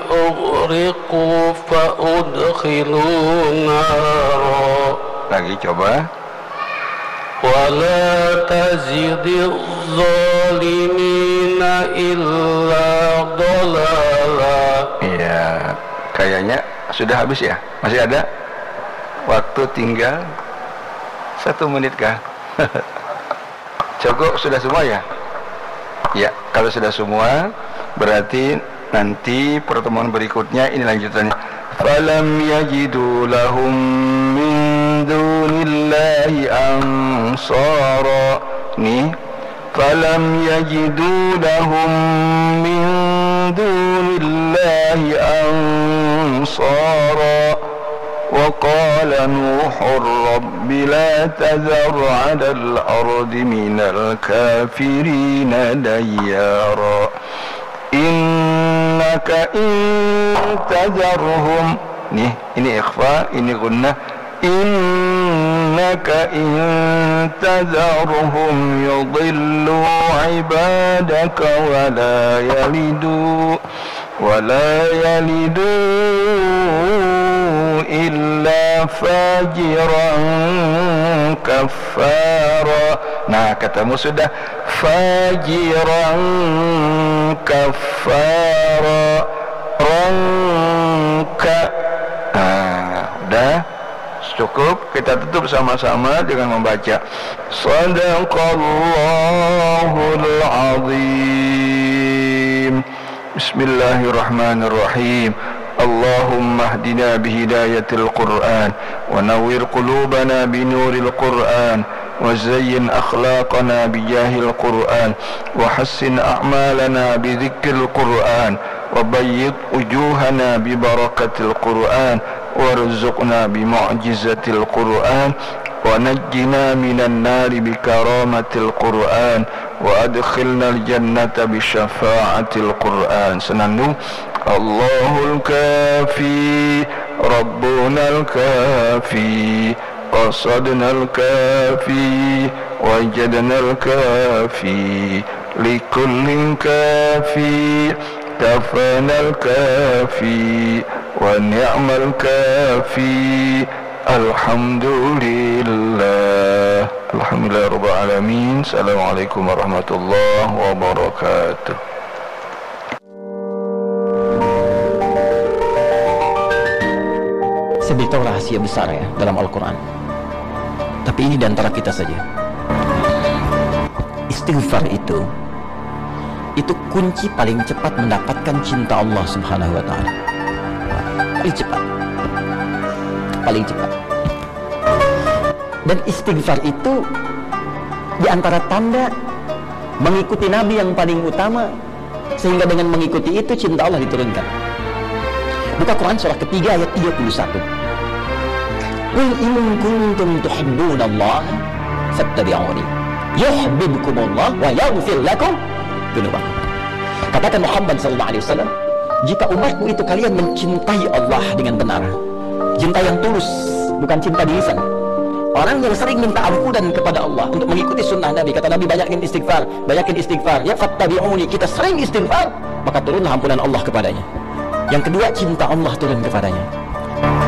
أغرقوا فأدخلوا نارا. Lagi coba. ولا تزد الظالمين إلا ضلالا. Iya, kayaknya sudah habis ya. Masih ada waktu, tinggal 1 menit kah? Cukup, sudah semua ya? Ya, kalau sudah semua berarti nanti pertemuan berikutnya ini lanjutannya. Falam yajidu lahum min dunillahi ansara. Nih, falam yajidu lahum min dunillahi ansara. وقال نوح رب لا تذر على الأرض من الكافرين ديارا إنك إن تذرهم. Nih, ini ikhfa, ini gunnah. إنك إن تذرهم يضلوا عبادك ولا يلدوا إلا فاجرا كفارا. Nah, katamu sudah fajiran kafara rangka. Nah, udah cukup, kita tutup sama-sama dengan membaca Shadaqallahul Azim. Bismillahirrahmanirrahim. Allahumma hdina bihidayatil Qur'an wa nawwir qulubana binuril Qur'an wa zayyin akhlaqana bijahil Qur'an wa hassin a'malana bidzikril Qur'an wa bayyid wujuhana bibarakatil Qur'an warzuqna bimu'jizatil Qur'an wa najjina minan nari bikaramatil Qur'an wa adkhilna al-jannata bisyafa'atil Qur'an. Senandung Allahul Kafi Rabbunal Kafi qasadnal Kafi wajadnal Kafi likullin Kafi kafanal Kafi wa ni'mal Kafi. Alhamdulillah. Alhamdulillah Rabbil Alamin. Assalamualaikum warahmatullahi wabarakatuh. Saya beritahu rahasia besar ya dalam Al-Quran. Tapi ini diantara kita saja. Istighfar itu kunci paling cepat mendapatkan cinta Allah Subhanahu wa Ta'ala. Paling cepat. Dan istighfar itu diantara tanda mengikuti Nabi yang paling utama, sehingga dengan mengikuti itu cinta Allah diturunkan. Buka Quran surah ketiga ayat 31. Qul in kuntum tuhibbunallaha fattabi'uni yuhibbukumullah wa yaghfir lakum dzunubakum. Katakan Muhammad sallallahu alaihi wasallam, jika umatku itu kalian mencintai Allah dengan benar, cinta yang tulus, bukan cinta di lisan. Orang yang sering minta ampunan kepada Allah untuk mengikuti sunnah Nabi, kata Nabi, banyakin istighfar, ya fattabi'uni, kita sering istighfar, maka turunlah ampunan Allah kepadanya. Yang kedua, cinta Allah turun kepadanya.